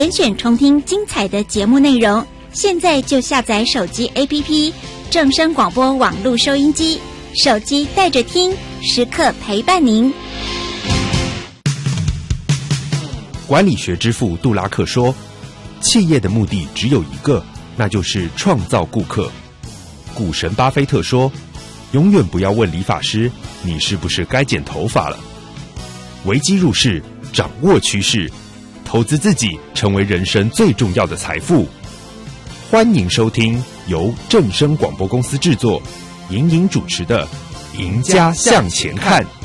点选重听精彩的节目内容，现在就下载手机 APP 正声广播网络收音机，手机带着听，时刻陪伴您。 管理学之父杜拉克说，企业的目的只有一个，那就是创造顾客。股神巴菲特说，永远不要问理发师你是不是该剪头发了。危机入市，掌握趋势，投资自己成为人生最重要的财富。欢迎收听由正声广播公司制作，莹莹主持的《赢家向前看》。